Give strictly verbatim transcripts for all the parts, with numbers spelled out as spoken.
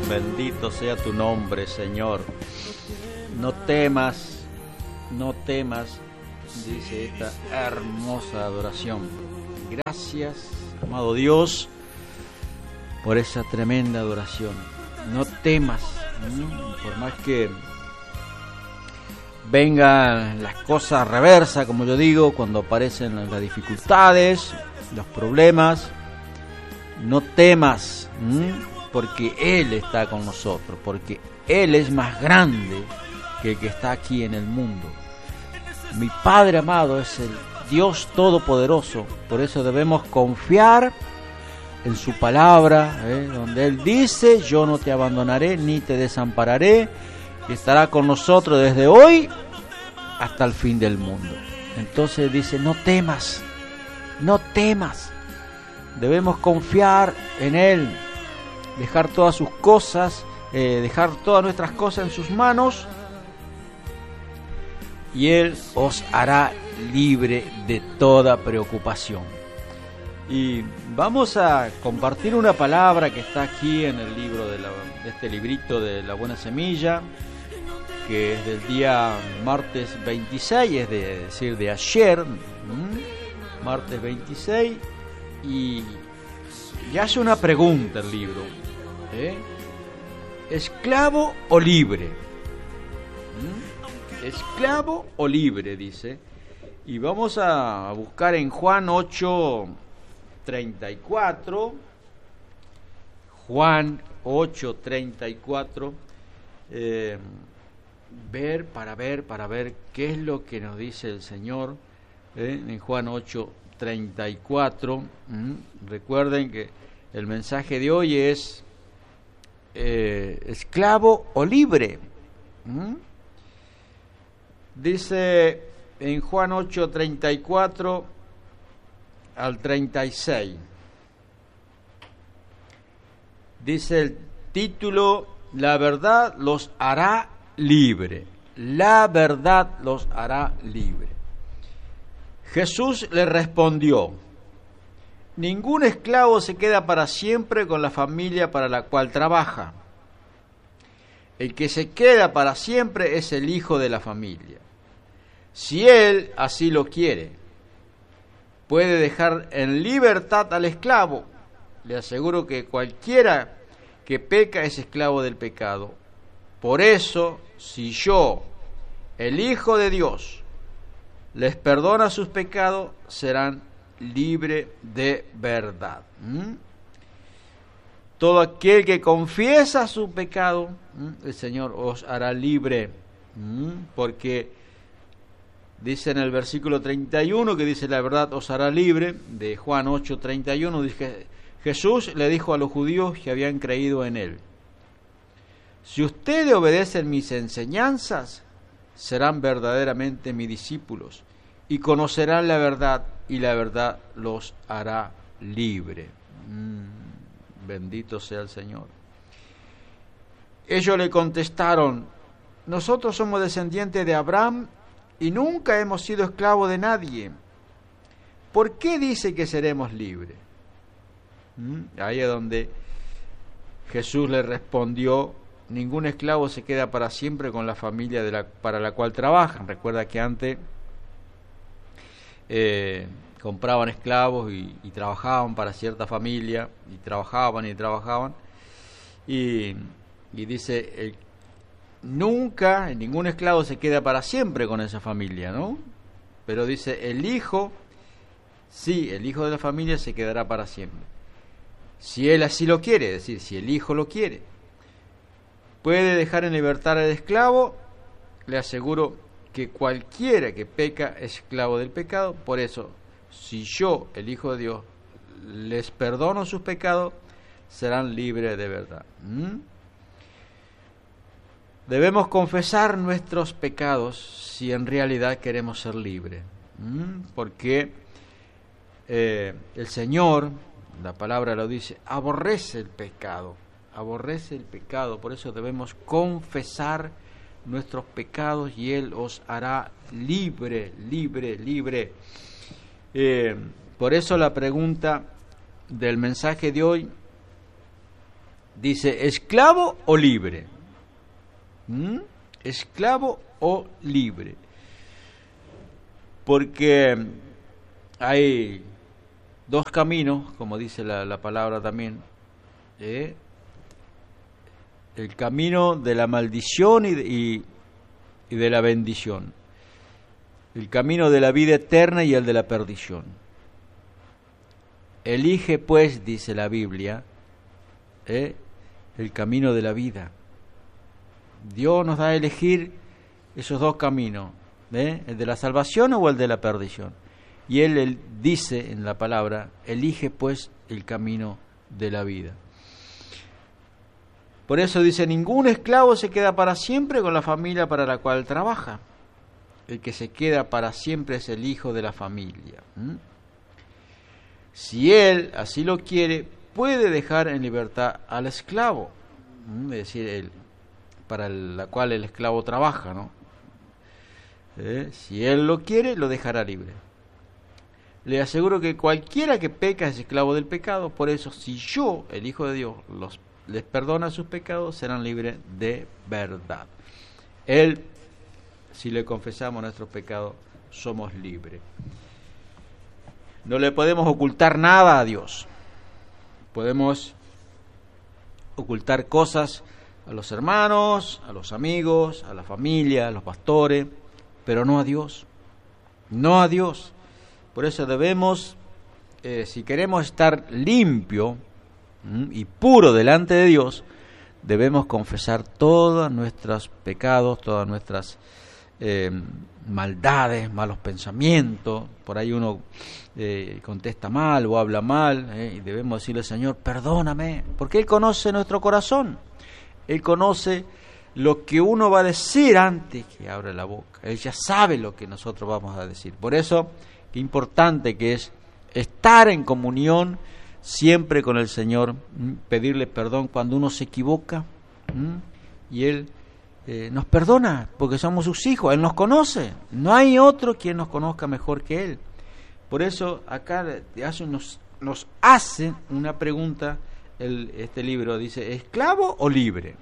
Bendito sea tu nombre, Señor. No temas, no temas, dice esta hermosa adoración. Gracias, amado Dios, por esa tremenda adoración. No temas, ¿m? por más que vengan las cosas reversas, como yo digo, cuando aparecen las dificultades, los problemas, no temas, ¿m? porque Él está con nosotros, porque Él es más grande que el que está aquí en el mundo. Mi Padre amado es el Dios Todopoderoso, por eso debemos confiar en su palabra, ¿eh? donde Él dice: yo no te abandonaré ni te desampararé, y estará con nosotros desde hoy hasta el fin del mundo. Entonces dice: no temas, no temas. Debemos confiar en Él, dejar todas sus cosas, eh, dejar todas nuestras cosas en sus manos, y Él os hará libre de toda preocupación. Y vamos a compartir una palabra que está aquí en el libro de, la, de este librito de La Buena Semilla, que es del día martes veintiséis, es de, decir, de ayer, ¿m? martes veintiséis, y, y hace una pregunta el libro, ¿eh? ¿esclavo o libre? ¿Mm? ¿Esclavo o libre? Dice. Y vamos a buscar en Juan ocho treinta y cuatro. Juan ocho treinta y cuatro. Eh, ver, para ver, para ver qué es lo que nos dice el Señor, ¿eh? en Juan ocho treinta y cuatro. ¿Mm? Recuerden que el mensaje de hoy es eh, esclavo o libre. ¿Mm? Dice en Juan ocho treinta y cuatro al treinta y seis. Dice el título: la verdad los hará libre. La verdad los hará libre. Jesús le respondió: ningún esclavo se queda para siempre con la familia para la cual trabaja. El que se queda para siempre es el hijo de la familia. Si él así lo quiere, puede dejar en libertad al esclavo. Le aseguro que cualquiera que peca es esclavo del pecado. Por eso, si yo, el Hijo de Dios, les perdona sus pecados, serán libres de verdad. ¿Mm? Todo aquel que confiesa su pecado, ¿mm? el Señor os hará libre. ¿Mm? Porque dice en el versículo treinta y uno, que dice: la verdad os hará libre, de Juan ocho treinta y uno, dice: Jesús le dijo a los judíos que habían creído en Él: si ustedes obedecen mis enseñanzas, serán verdaderamente mis discípulos, y conocerán la verdad, y la verdad los hará libre. Mm, bendito sea el Señor. Ellos le contestaron: nosotros somos descendientes de Abraham, y nunca hemos sido esclavos de nadie. ¿Por qué dice que seremos libres? ¿Mm? Ahí es donde Jesús le respondió: ningún esclavo se queda para siempre con la familia de la, para la cual trabajan. Recuerda que antes eh, compraban esclavos y, y trabajaban para cierta familia, y trabajaban y trabajaban, y, y dice, el, nunca, ningún esclavo se queda para siempre con esa familia, ¿no? Pero dice, el hijo, sí, el hijo de la familia se quedará para siempre. Si él así lo quiere, es decir, si el hijo lo quiere. Puede dejar en libertad al esclavo. Le aseguro que cualquiera que peca es esclavo del pecado. Por eso, si yo, el Hijo de Dios, les perdono sus pecados, serán libres de verdad. ¿Mm? Debemos confesar nuestros pecados si en realidad queremos ser libres. ¿Mm? Porque eh, el Señor, la palabra lo dice, aborrece el pecado. Aborrece el pecado. Por eso debemos confesar nuestros pecados y Él os hará libre, libre, libre. Eh, por eso la pregunta del mensaje de hoy Dice, esclavo o libre. ¿Mm? Esclavo o libre. Porque hay dos caminos, como dice la, la palabra también, ¿eh? El camino de la maldición y de, y, y de la bendición, el camino de la vida eterna y el de la perdición. Elige pues, dice la Biblia, ¿eh? el camino de la vida. Dios nos da a elegir esos dos caminos, ¿eh? el de la salvación o el de la perdición. Y Él, él dice en la palabra, elige pues el camino de la vida. Por eso dice, ningún esclavo se queda para siempre con la familia para la cual trabaja. El que se queda para siempre es el hijo de la familia. ¿Mm? Si él así lo quiere, puede dejar en libertad al esclavo, ¿Mm? es decir, el, para el, la cual el esclavo trabaja, ¿no? ¿Eh? Si él lo quiere, lo dejará libre. Le aseguro que cualquiera que peca es esclavo del pecado. Por eso, si yo, el Hijo de Dios, los les perdona sus pecados, serán libres de verdad. Él, si le confesamos nuestros pecados, somos libres. No le podemos ocultar nada a Dios. Podemos ocultar cosas a los hermanos, a los amigos, a la familia, a los pastores, pero no a Dios. No a Dios. Por eso debemos, eh, si queremos estar limpio y puro delante de Dios, debemos confesar todos nuestros pecados, todas nuestras eh, maldades, malos pensamientos. Por ahí uno eh, contesta mal o habla mal, eh, y debemos decirle, Señor, perdóname, porque Él conoce nuestro corazón. Él conoce lo que uno va a decir antes que abra la boca. Él ya sabe lo que nosotros vamos a decir. Por eso, qué importante que es estar en comunión siempre con el Señor, pedirle perdón cuando uno se equivoca, ¿m? y Él eh, nos perdona porque somos sus hijos. Él nos conoce, no hay otro quien nos conozca mejor que Él. Por eso acá hace, nos, nos hace una pregunta el, este libro, dice, ¿esclavo o libre?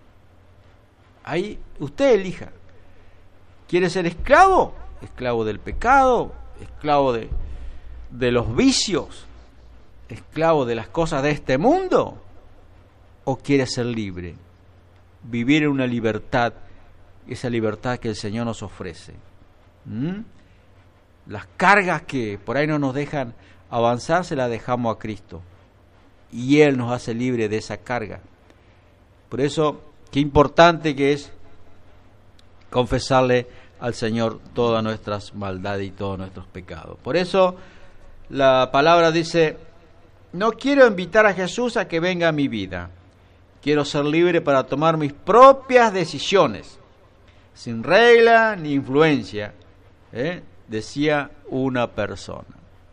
Ahí usted elija. ¿Quiere ser esclavo? Esclavo del pecado, esclavo de, de los vicios, esclavo de las cosas de este mundo, o quiere ser libre, vivir en una libertad, esa libertad que el Señor nos ofrece. ¿Mm? Las cargas que por ahí no nos dejan avanzar, se las dejamos a Cristo, y Él nos hace libre de esa carga. Por eso, qué importante que es confesarle al Señor todas nuestras maldades y todos nuestros pecados. Por eso, la palabra dice, no quiero invitar a Jesús a que venga a mi vida. Quiero ser libre para tomar mis propias decisiones, sin regla ni influencia, ¿eh? decía una persona.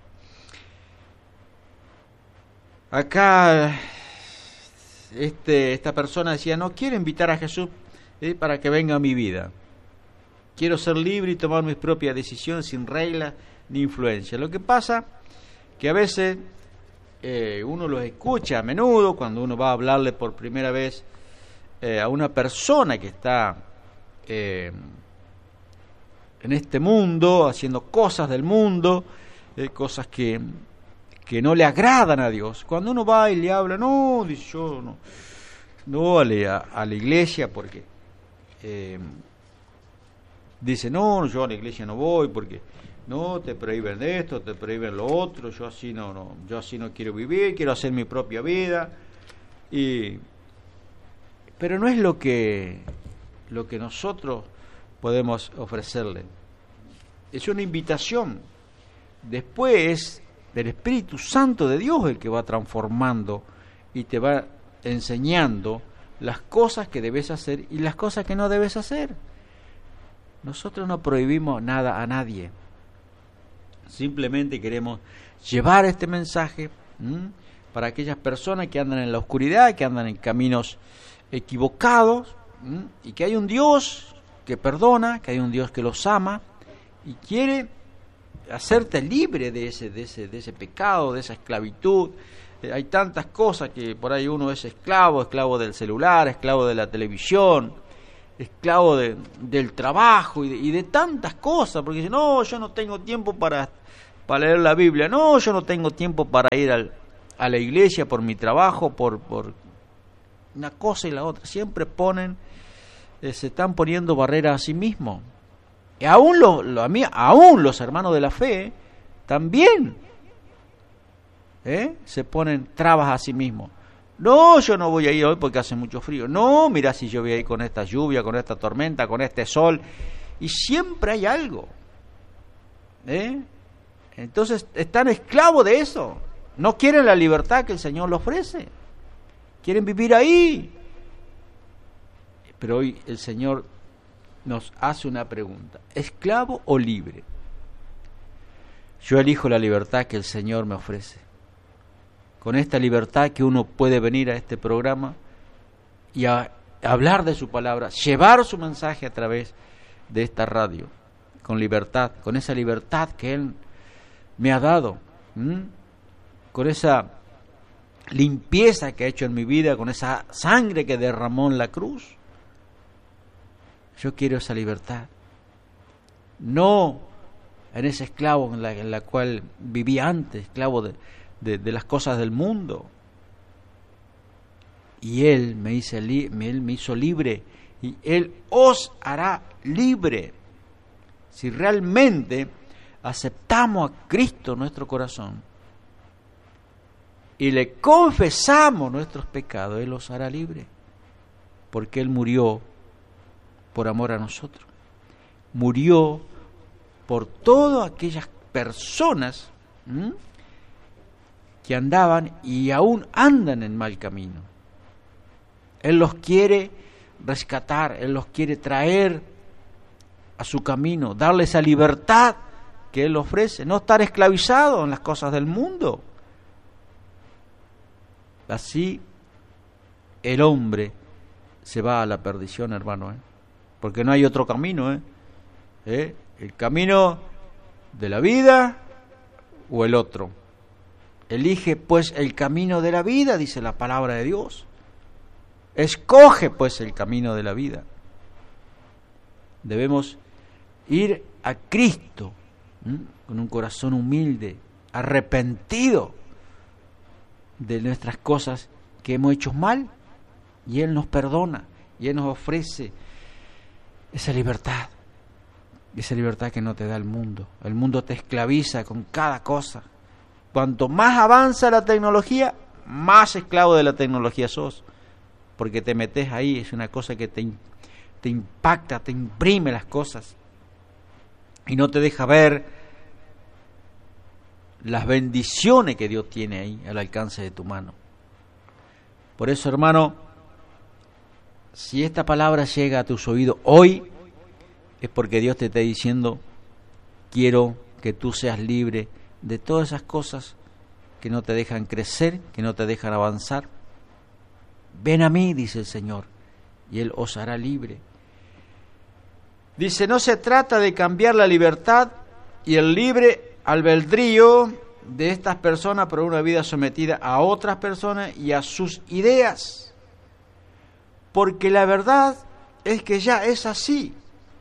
Acá este, esta persona decía, no quiero invitar a Jesús ¿eh? para que venga a mi vida. Quiero ser libre y tomar mis propias decisiones sin regla ni influencia. Lo que pasa que a veces eh, uno los escucha a menudo cuando uno va a hablarle por primera vez eh, a una persona que está eh, en este mundo, haciendo cosas del mundo, eh, cosas que, que no le agradan a Dios. Cuando uno va y le habla, no, dice yo no, no a, la, a la iglesia porque eh, dice, no, yo a la iglesia no voy porque no, te prohíben de esto, te prohíben lo otro, yo así no, no, yo así no quiero vivir, quiero hacer mi propia vida. Y pero no es lo que lo que nosotros podemos ofrecerle. Es una invitación. Después es del Espíritu Santo de Dios el que va transformando y te va enseñando las cosas que debes hacer y las cosas que no debes hacer. Nosotros no prohibimos nada a nadie. Simplemente queremos llevar este mensaje ¿m? para aquellas personas que andan en la oscuridad, que andan en caminos equivocados, ¿m? y que hay un Dios que perdona, que hay un Dios que los ama y quiere hacerte libre de ese, de ese, de ese pecado, de esa esclavitud, Eh, hay tantas cosas que por ahí uno es esclavo, esclavo del celular, esclavo de la televisión, esclavo de, del trabajo y de, y de tantas cosas, porque dice, no, yo no tengo tiempo para, para leer la Biblia, no, yo no tengo tiempo para ir al, a la iglesia por mi trabajo, por, por una cosa y la otra. Siempre ponen, eh, se están poniendo barreras a sí mismos. Y aún, lo, lo, a mí, aún los hermanos de la fe también ¿eh? se ponen trabas a sí mismos. No, yo no voy a ir hoy porque hace mucho frío. No, mira si yo voy a ir con esta lluvia, con esta tormenta, con este sol. Y siempre hay algo. ¿eh? Entonces están esclavos de eso. No quieren la libertad que el Señor les ofrece. Quieren vivir ahí. Pero hoy el Señor nos hace una pregunta. ¿Esclavo o libre? Yo elijo la libertad que el Señor me ofrece. Con esta libertad que uno puede venir a este programa y a hablar de su palabra, llevar su mensaje a través de esta radio, con libertad, con esa libertad que Él me ha dado, ¿m? con esa limpieza que ha hecho en mi vida, con esa sangre que derramó en la cruz. Yo quiero esa libertad, no en ese esclavo en la, en la cual viví antes, esclavo de De, de las cosas del mundo. Y Él me, hizo li, Él me hizo libre, y Él os hará libre si realmente aceptamos a Cristo en nuestro corazón y le confesamos nuestros pecados. Él os hará libre, porque Él murió por amor a nosotros, murió por todas aquellas personas ¿m? que andaban y aún andan en mal camino. Él los quiere rescatar, Él los quiere traer a su camino, darle esa libertad que Él ofrece, no estar esclavizado en las cosas del mundo. Así el hombre se va a la perdición, hermano, ¿eh? porque no hay otro camino. ¿eh? ¿Eh? El camino de la vida o el otro. Elige pues el camino de la vida, dice la palabra de Dios. Escoge pues el camino de la vida. Debemos ir a Cristo ¿m? con un corazón humilde, arrepentido de nuestras cosas que hemos hecho mal, y Él nos perdona y Él nos ofrece esa libertad, esa libertad que no te da el mundo. El mundo te esclaviza con cada cosa. Cuanto más avanza la tecnología, más esclavo de la tecnología sos, porque te metes ahí, es una cosa que te, te impacta, te imprime las cosas y no te deja ver las bendiciones que Dios tiene ahí al alcance de tu mano. Por eso, hermano, si esta palabra llega a tus oídos hoy, es porque Dios te está diciendo, quiero que tú seas libre de todas esas cosas que no te dejan crecer, que no te dejan avanzar. Ven a mí, dice el Señor, y Él os hará libre. Dice, no se trata de cambiar la libertad y el libre albedrío de estas personas por una vida sometida a otras personas y a sus ideas, porque la verdad es que ya es así.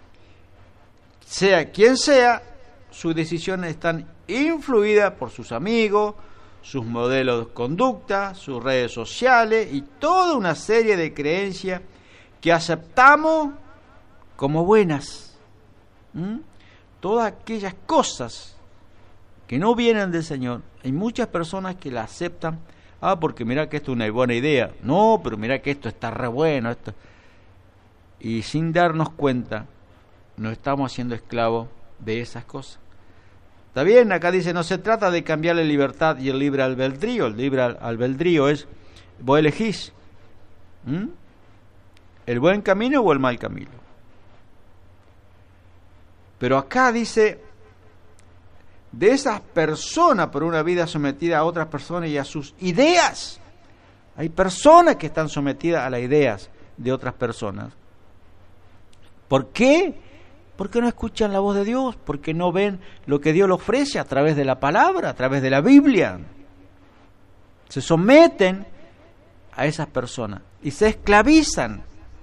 Sea quien sea, sus decisiones están influidas por sus amigos, sus modelos de conducta, sus redes sociales y toda una serie de creencias que aceptamos como buenas. ¿Mm? Todas aquellas cosas que no vienen del Señor, hay muchas personas que la aceptan. Ah, porque mira que esto es una buena idea. No, pero mira que esto está re bueno. Esto. Y sin darnos cuenta, nos estamos haciendo esclavos de esas cosas. Está bien, acá dice, no se trata de cambiar la libertad y el libre albedrío. El libre albedrío es, vos elegís ¿Mm? el buen camino o el mal camino. Pero acá dice, de esas personas por una vida sometida a otras personas y a sus ideas. Hay personas que están sometidas a las ideas de otras personas. ¿Por qué? Porque no escuchan la voz de Dios, porque no ven lo que Dios le ofrece a través de la palabra, a través de la Biblia. Se someten a esas personas y se esclavizan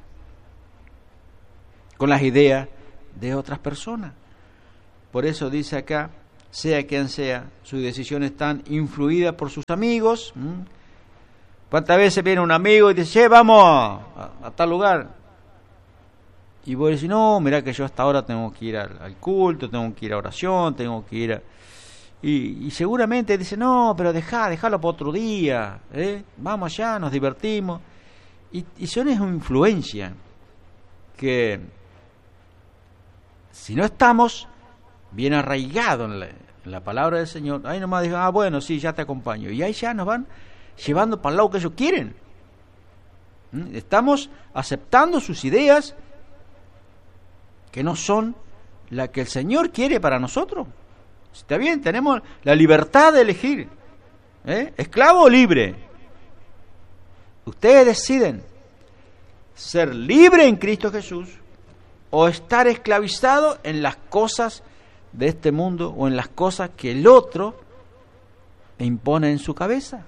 con las ideas de otras personas. Por eso dice acá, sea quien sea, sus decisiones están influidas por sus amigos. ¿Mm? ¿Cuántas veces viene un amigo y dice, che, vamos a, a tal lugar? Y vos decís, no, mirá que yo hasta ahora tengo que ir al, al culto, tengo que ir a oración, tengo que ir a... Y, y seguramente dice, no, pero dejá, dejalo para otro día, ¿eh? Vamos allá, nos divertimos. Y, y son es una influencia que, si no estamos bien arraigados en la, en la palabra del Señor, ahí nomás digan, ah, bueno, sí, ya te acompaño. Y ahí ya nos van llevando para el lado que ellos quieren. ¿Mm? Estamos aceptando sus ideas que no son la que el Señor quiere para nosotros. Está bien, tenemos la libertad de elegir, ¿eh? Esclavo o libre. Ustedes deciden ser libre en Cristo Jesús o estar esclavizado en las cosas de este mundo o en las cosas que el otro impone en su cabeza.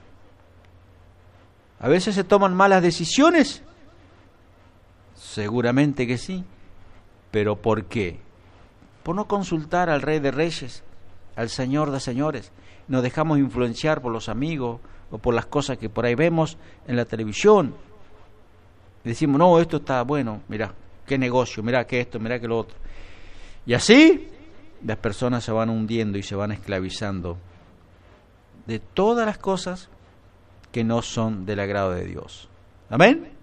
A veces se toman malas decisiones, seguramente que sí, pero ¿por qué? Por no consultar al Rey de Reyes, al Señor de Señores. Nos dejamos influenciar por los amigos o por las cosas que por ahí vemos en la televisión. Y decimos, no, esto está bueno, mirá, qué negocio, mirá que esto, mirá que lo otro. Y así las personas se van hundiendo y se van esclavizando de todas las cosas que no son del agrado de Dios. Amén.